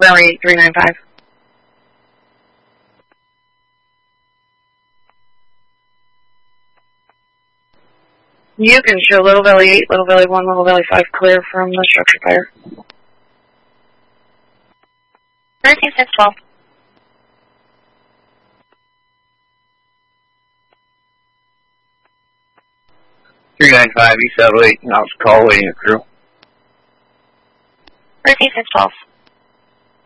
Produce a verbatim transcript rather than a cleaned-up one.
Valley three nine five. You can show Little Valley eight, Little Valley one, Little Valley five clear from the structure fire. thirteen six twelve. three nine five, East Satellite, Knox call, waiting a crew. thirteen six twelve.